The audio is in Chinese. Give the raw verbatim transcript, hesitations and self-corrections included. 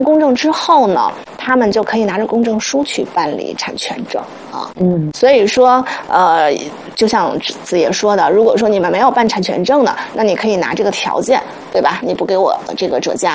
公证之后呢，他们就可以拿着公证书去办理产权证啊。嗯，所以说，呃，就像子爷说的，如果说你们没有办产权证的，那你可以拿这个条件，对吧？你不给我这个折价。